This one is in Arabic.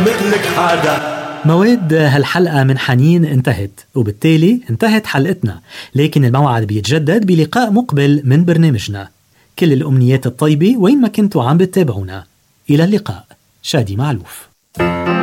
مثلك حدا. مواد هالحلقة من حنين انتهت، وبالتالي انتهت حلقتنا، لكن الموعد بيتجدد بلقاء مقبل من برنامجنا. كل الأمنيات الطيبة وين ما كنتوا عم بتتابعونا. إلى اللقاء. شادي معلوف.